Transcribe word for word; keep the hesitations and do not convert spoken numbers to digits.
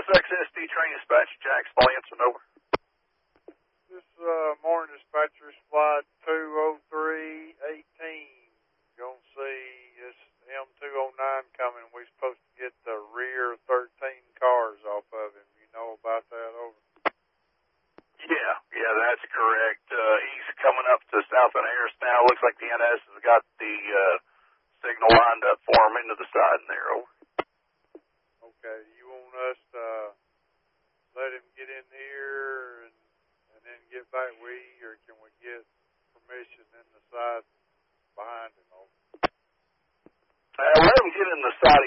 S X S D train dispatch, Jack Smolenson, over. This uh, morning dispatcher's flight two oh three eighteen. Gonna see this M two oh nine coming. We're supposed to get the rear thirteen cars off of him. You know about that, over? Yeah, yeah, that's correct. Uh, he's coming up to South and Harris now. Looks like the N S has got the uh, signal lined up for him into the side in there, over. Okay, you want us to let him get in here and, and then get back with you, or can we get permission in the side behind him, over? Uh, let him get in the side